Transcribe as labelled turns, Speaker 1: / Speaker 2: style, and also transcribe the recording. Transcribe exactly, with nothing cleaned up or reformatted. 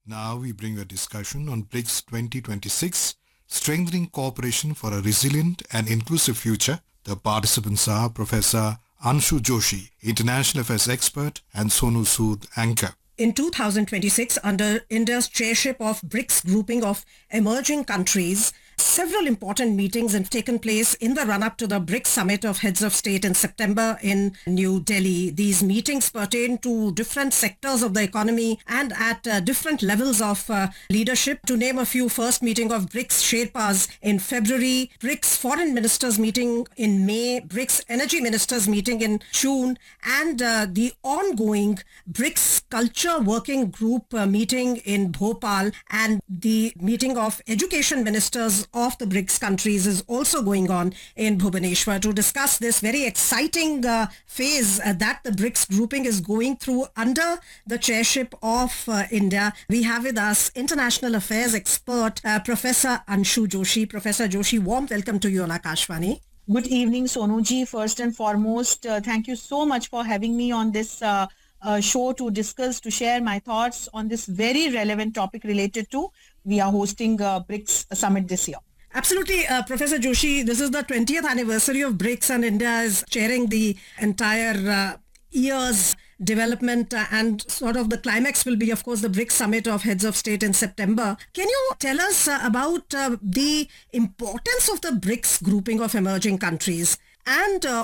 Speaker 1: Now we bring a discussion on BRICS twenty twenty-six, Strengthening Cooperation for a Resilient and Inclusive Future. The participants are Professor Anshu Joshi, International Affairs Expert, and Sonu Sood, Anchor.
Speaker 2: In two thousand twenty-six, under India's chairship of BRICS grouping of emerging countries, several important meetings have taken place in the run-up to the BRICS Summit of Heads of State in September in New Delhi. These meetings pertain to different sectors of the economy and at uh, different levels of uh, leadership. To name a few, first meeting of BRICS Sherpas in February, BRICS Foreign Ministers meeting in May, BRICS Energy Ministers meeting in June, and uh, the ongoing BRICS Culture Working Group uh, meeting in Bhopal, and the meeting of education ministers of the BRICS countries is also going on in Bhubaneswar. To discuss this very exciting uh, phase uh, that the BRICS grouping is going through under the chairship of uh, India, we have with us international affairs expert uh, Professor Anshu Joshi. Professor Joshi, warm welcome to you on Akashvani.
Speaker 3: Good evening, Sonuji. First and foremost, uh, thank you so much for having me on this uh, uh, show to discuss, to share my thoughts on this very relevant topic related to we are hosting uh, BRICS Summit this year.
Speaker 2: Absolutely, uh, Professor Joshi, this is the twentieth anniversary of BRICS and India is chairing the entire uh, year's development uh, and sort of the climax will be, of course, the BRICS Summit of Heads of State in September. Can you tell us uh, about uh, the importance of the BRICS grouping of emerging countries and uh,